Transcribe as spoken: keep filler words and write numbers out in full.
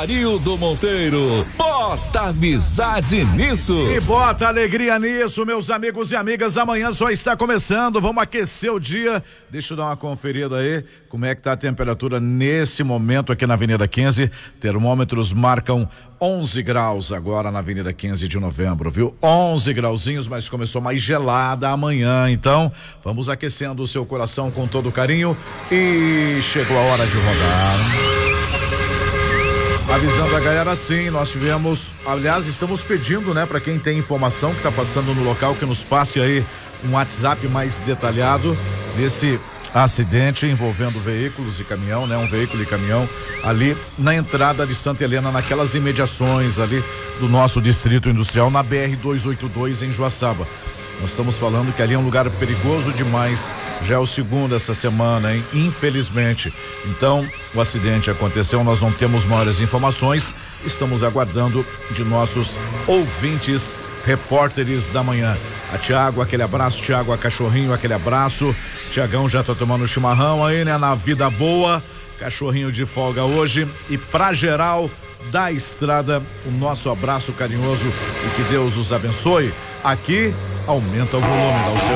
Arildo Monteiro. Bota amizade nisso. E bota alegria nisso, meus amigos e amigas. Amanhã só está começando. Vamos aquecer o dia. Deixa eu dar uma conferida aí. Como é que tá a temperatura nesse momento aqui na Avenida quinze? Termômetros marcam onze graus agora na Avenida quinze de novembro, viu? onze grauzinhos, mas começou mais gelada amanhã. Então, vamos aquecendo o seu coração com todo carinho. E chegou a hora de rodar. Avisando a galera, sim, nós tivemos, aliás, estamos pedindo, né, para quem tem informação que está passando no local, que nos passe aí um WhatsApp mais detalhado desse acidente envolvendo veículos e caminhão, né, um veículo e caminhão ali na entrada de Santa Helena, naquelas imediações ali do nosso distrito industrial, na B R duzentos e oitenta e dois em Joaçaba. Nós estamos falando que ali é um lugar perigoso demais. Já é o segundo essa semana, hein? Infelizmente. Então, o acidente aconteceu, nós não temos maiores informações. Estamos aguardando de nossos ouvintes, repórteres da manhã. A Tiago, aquele abraço, Tiago, a Cachorrinho, aquele abraço. Tiagão já tá tomando chimarrão aí, né? Na vida boa. Cachorrinho de folga hoje. E pra geral da estrada, o nosso abraço carinhoso e que Deus os abençoe. Aqui aumenta o volume, dá o seu